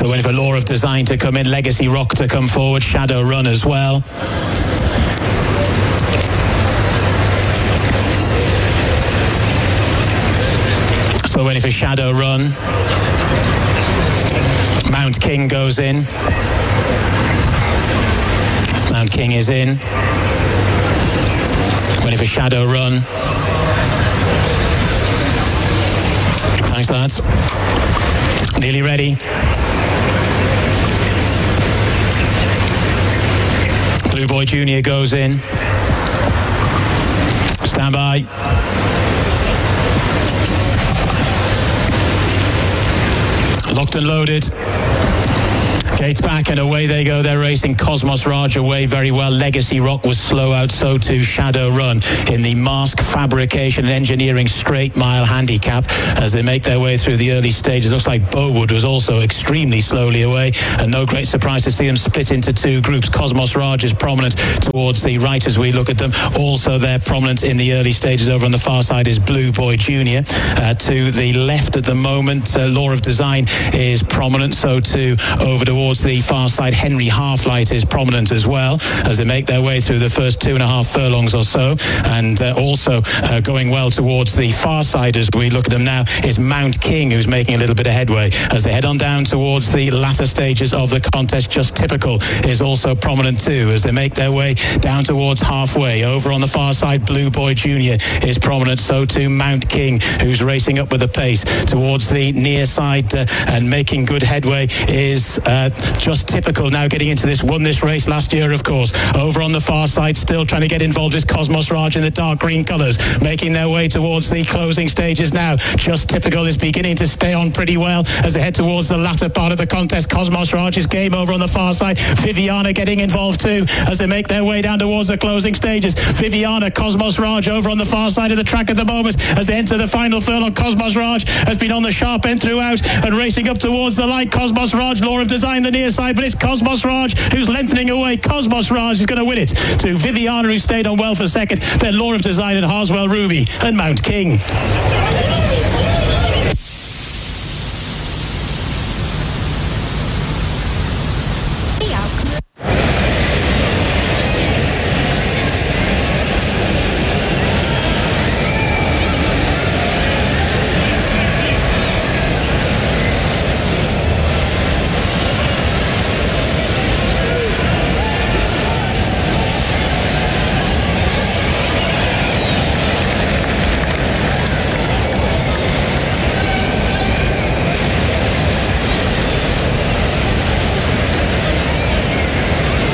So waiting for Law of Design to come in, Legacy Rock to come forward, Shadow Run as well. Still waiting for Shadow Run. Mount King goes in. Mount King is in. Waiting for Shadow Run. Thanks, lads. Nearly ready. Blue Boy Junior goes in. Stand by. Locked and loaded. Gates back and away they go. They're racing. Cosmos Raj away very well. Legacy Rock was slow out, so too Shadow Run in the Mask Fabrication and Engineering Straight Mile Handicap as they make their way through the early stages. Looks like Bowood was also extremely slowly away, and no great surprise to see them split into two groups. Cosmos Raj is prominent towards the right as we look at them. Also they're prominent in the early stages. Over on the far side is Blue Boy Junior. To the left at the moment, Law of Design is prominent, so too over towards the far side, Henry Halflight is prominent as well as they make their way through the first 2.5 furlongs or so. And also going well towards the far side as we look at them now is Mount King, who's making a little bit of headway as they head on down towards the latter stages of the contest. Just Typical is also prominent too as they make their way down towards halfway. Over on the far side, Blue Boy Junior is prominent, so too Mount King, who's racing up with the pace. Towards the near side and making good headway is Just Typical, now getting into this, won this race last year, of course. Over on the far side, still trying to get involved is Cosmos Raj in the dark green colours, making their way towards the closing stages now. Just Typical is beginning to stay on pretty well as they head towards the latter part of the contest. Cosmos Raj is game over on the far side. Viviana getting involved too as they make their way down towards the closing stages. Viviana, Cosmos Raj over on the far side of the track at the moment as they enter the final furlong. Cosmos Raj has been on the sharp end throughout and racing up towards the light. Cosmos Raj, Law of Design the near side, but it's Cosmos Raj who's lengthening away. Cosmos Raj is going to win it to Viviana, who stayed on well for second. Then Law of Design and Harswell Ruby and Mount King.